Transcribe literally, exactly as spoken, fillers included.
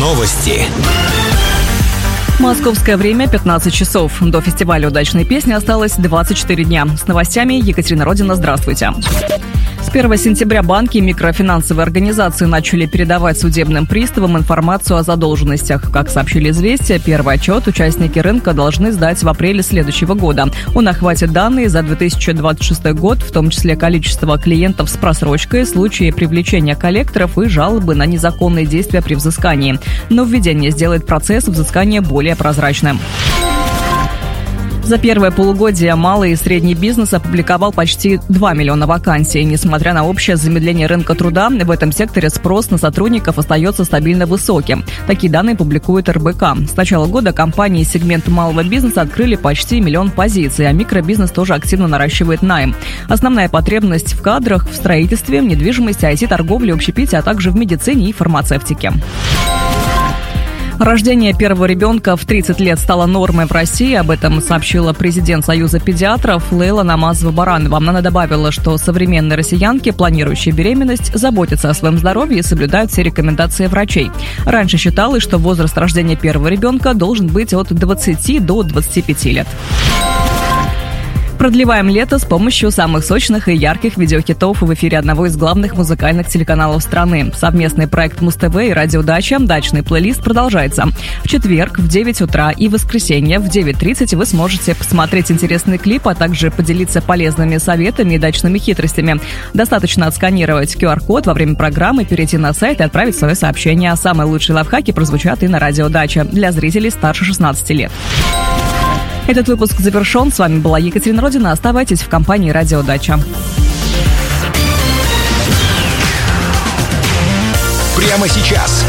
Новости. Московское время пятнадцать часов. До фестиваля «Удачные песни» осталось двадцать четыре дня. С новостями Екатерина Родина. Здравствуйте. С первого сентября банки и микрофинансовые организации начали передавать судебным приставам информацию о задолженностях. Как сообщили «Известия», первый отчет участники рынка должны сдать в апреле следующего года. Он охватит данные за две тысячи двадцать шестой год, в том числе количество клиентов с просрочкой, случаи привлечения коллекторов и жалобы на незаконные действия при взыскании. Нововведение сделает процесс взыскания более прозрачным. За первое полугодие малый и средний бизнес опубликовал почти два миллиона вакансий. Несмотря на общее замедление рынка труда, в этом секторе спрос на сотрудников остается стабильно высоким. Такие данные публикует эр бэ ка. С начала года компании сегмента малого бизнеса открыли почти миллион позиций, а микробизнес тоже активно наращивает найм. Основная потребность в кадрах в строительстве, недвижимости, ай ти-торговле, общепите, а также в медицине и фармацевтике. Рождение первого ребенка в тридцать лет стало нормой в России. Об этом сообщила президент Союза педиатров Лейла Намазова-Баранова. Она добавила, что современные россиянки, планирующие беременность, заботятся о своем здоровье и соблюдают все рекомендации врачей. Раньше считалось, что возраст рождения первого ребенка должен быть от двадцати до двадцати пяти лет. Продлеваем лето с помощью самых сочных и ярких видеохитов в эфире одного из главных музыкальных телеканалов страны. Совместный проект Муз-ТВ и Радио Дача «Дачный плейлист» продолжается. В четверг в девять утра и в воскресенье в девять тридцать вы сможете посмотреть интересный клип, а также поделиться полезными советами и дачными хитростями. Достаточно отсканировать ку ар-код во время программы, перейти на сайт и отправить свое сообщение. Самые лучшие лайфхаки прозвучат и на Радио Дача для зрителей старше шестнадцати лет. Этот выпуск завершен. С вами была Екатерина Родина. Оставайтесь в компании Радио Дача. Прямо сейчас